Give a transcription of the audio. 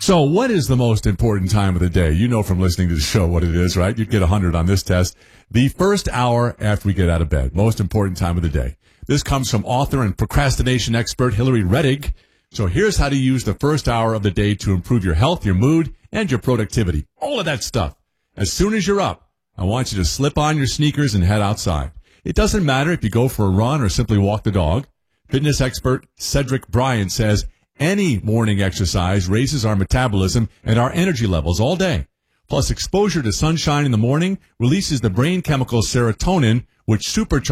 So what is the most important time of the day? You know from listening to the show what it is, right? You'd get 100 on this test. The first hour after we get out of bed. Most important time of the day. This comes from author and procrastination expert Hillary Rettig. So here's how to use the first hour of the day to improve your health, your mood, and your productivity. All of that stuff. As soon as you're up, I want you to slip on your sneakers and head outside. It doesn't matter if you go for a run or simply walk the dog. Fitness expert Cedric Bryan says any morning exercise raises our metabolism and our energy levels all day. Plus, exposure to sunshine in the morning releases the brain chemical serotonin, which supercharges